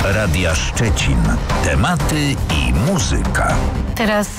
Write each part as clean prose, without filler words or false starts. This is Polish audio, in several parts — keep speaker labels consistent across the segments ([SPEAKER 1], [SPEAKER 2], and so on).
[SPEAKER 1] Radia Szczecin. Tematy i muzyka.
[SPEAKER 2] Teraz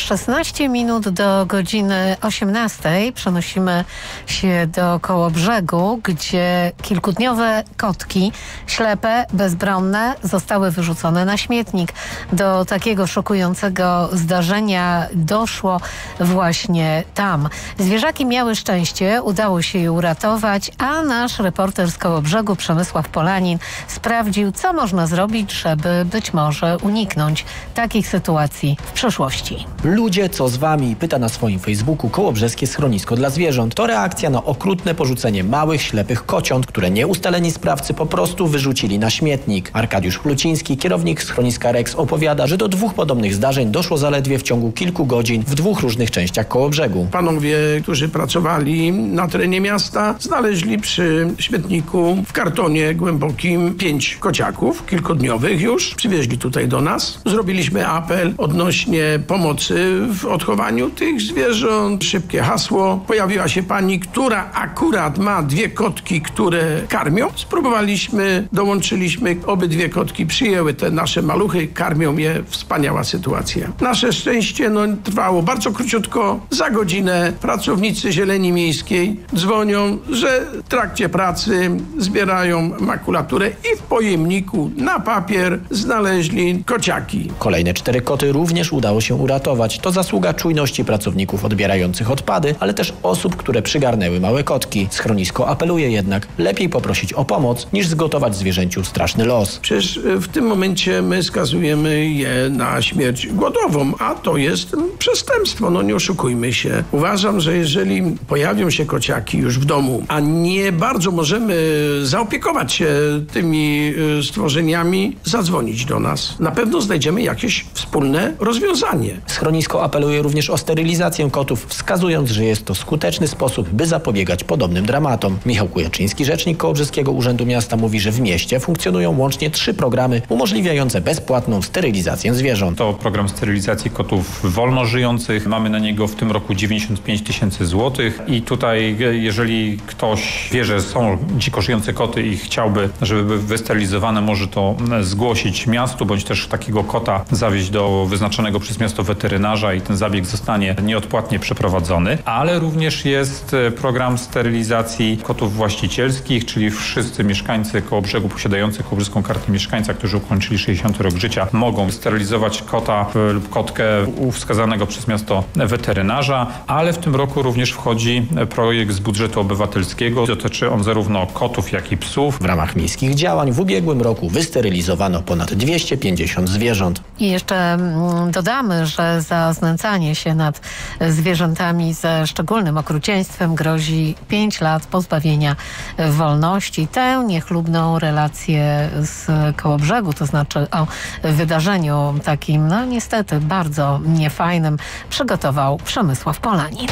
[SPEAKER 2] 16 minut do godziny 18. Przenosimy się do Kołobrzegu, gdzie kilkudniowe kotki, ślepe, bezbronne, zostały wyrzucone na śmietnik. Do takiego szokującego zdarzenia doszło właśnie tam. Zwierzaki miały szczęście, udało się je uratować, a nasz reporter z Kołobrzegu, Przemysław Polanin, sprawdził, co można zrobić, żeby być może uniknąć takich sytuacji w przyszłości.
[SPEAKER 3] Ludzie, co z wami? Pyta na swoim Facebooku Kołobrzeskie Schronisko dla Zwierząt. To reakcja na okrutne porzucenie małych, ślepych kociąt, które nieustaleni sprawcy po prostu wyrzucili na śmietnik. Arkadiusz Chluciński, kierownik schroniska Rex, opowiada, że do 2 podobnych zdarzeń doszło zaledwie w ciągu kilku godzin w 2 różnych częściach Kołobrzegu.
[SPEAKER 4] Panowie, którzy pracowali na terenie miasta, znaleźli przy śmietniku w kartonie głębokim 5 kociaków, kilkudniowych już. Przywieźli tutaj do nas. Zrobiliśmy apel odnośnie pomocy w odchowaniu tych zwierząt. Szybkie hasło. Pojawiła się pani, która akurat ma 2 kotki, które karmią. Spróbowaliśmy, dołączyliśmy. Obydwie kotki przyjęły te nasze maluchy, karmią je. Wspaniała sytuacja. Nasze szczęście trwało bardzo króciutko. Za godzinę pracownicy Zieleni Miejskiej dzwonią, że w trakcie pracy zbierają makulaturę i w pojemniku na papier znaleźli kociaki.
[SPEAKER 3] Kolejne 4 koty również udało się uratować. To zasługa czujności pracowników odbierających odpady, ale też osób, które przygarnęły małe kotki. Schronisko apeluje jednak, lepiej poprosić o pomoc, niż zgotować zwierzęciu straszny los.
[SPEAKER 4] Przecież w tym momencie my skazujemy je na śmierć głodową, a to jest przestępstwo. Nie oszukujmy się. Uważam, że jeżeli pojawią się kociaki już w domu, a nie bardzo możemy zaopiekować się tymi stworzeniami, zadzwonić do nas. Na pewno znajdziemy jakieś wspólne rozwiązanie.
[SPEAKER 3] Schronisko apeluje również o sterylizację kotów, wskazując, że jest to skuteczny sposób, by zapobiegać podobnym dramatom. Michał Kujaczyński, rzecznik Kołobrzeskiego Urzędu Miasta, mówi, że w mieście funkcjonują łącznie 3 programy umożliwiające bezpłatną sterylizację zwierząt.
[SPEAKER 5] To program sterylizacji kotów wolnożyjących. Mamy na niego w tym roku 95 000 złotych i tutaj, jeżeli ktoś wie, że są dziko żyjące koty i chciałby, żeby były wysterylizowane, może to zgłosić miastu, bądź też takiego kota zawieźć do wyznaczonego przez miasto weterynarza i ten zabieg zostanie nieodpłatnie przeprowadzony. Ale również jest program sterylizacji kotów właścicielskich, czyli wszyscy mieszkańcy Kołobrzegu posiadający kołobrzeską kartę mieszkańca, którzy ukończyli 60 rok życia, mogą sterylizować kota lub kotkę u wskazanego przez miasto weterynarza, ale w tym roku również wchodzi projekt z budżetu obywatelskiego. Dotyczy on zarówno kotów, jak i psów.
[SPEAKER 3] W ramach miejskich działań w ubiegłym roku wysterylizowano ponad 250 zwierząt.
[SPEAKER 2] I jeszcze dodamy, że za znęcanie się nad zwierzętami ze szczególnym okrucieństwem grozi 5 lat pozbawienia wolności. Tę niechlubną relację z Kołobrzegu, to znaczy o wydarzeniu takim, niestety bardzo niefajnym, przygotował Przemysław Polanin.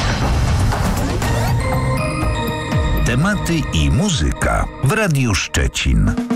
[SPEAKER 1] Tematy i muzyka w Radiu Szczecin.